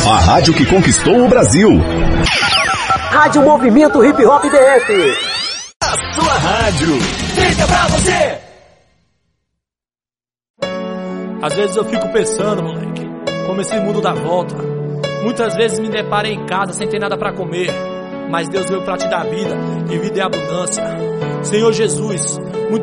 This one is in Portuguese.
A rádio que conquistou o Brasil. Rádio Movimento Hip Hop DF. A sua rádio. Fica pra você. Às vezes eu fico pensando, moleque, como esse mundo dá volta. Muitas vezes me deparei em casa sem ter nada pra comer, mas Deus veio pra te dar vida, e vida é abundância. Senhor Jesus, muito